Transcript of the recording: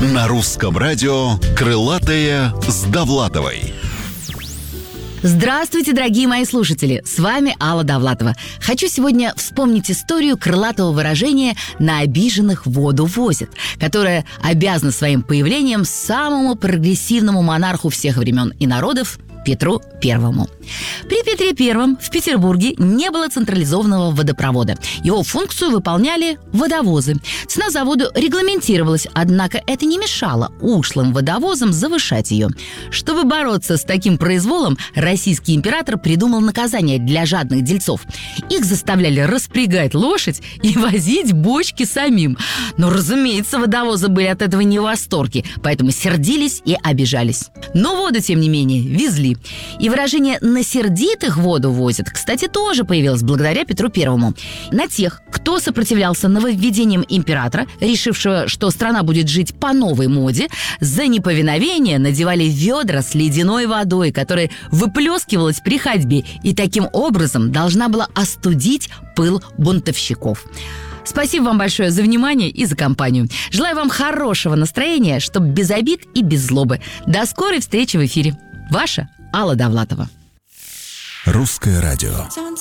На русском радио «Крылатая с Довлатовой». Здравствуйте, дорогие мои слушатели! С вами Алла Довлатова. Хочу сегодня вспомнить историю крылатого выражения «на обиженных воду возят», которое обязано своим появлением самому прогрессивному монарху всех времен и народов Петру Первому. При Петре Первом в Петербурге не было централизованного водопровода. Его функцию выполняли водовозы. Цена за воду регламентировалась, однако это не мешало ушлым водовозам завышать ее. Чтобы бороться с таким произволом, российский император придумал наказание для жадных дельцов. Их заставляли распрягать лошадь и возить бочки самим. Но, разумеется, водовозы были от этого не в восторге, поэтому сердились и обижались. Но воду, тем не менее, везли. И выражение «на сердитых воду возят», кстати, тоже появилось благодаря Петру Первому. На тех, кто сопротивлялся нововведениям императора, решившего, что страна будет жить по новой моде, за неповиновение надевали ведра с ледяной водой, которая выплескивалась при ходьбе и таким образом должна была остудить пыл бунтовщиков. Спасибо вам большое за внимание и за компанию. Желаю вам хорошего настроения, чтобы без обид и без злобы. До скорой встречи в эфире. Ваша Алла Довлатова. Русское радио.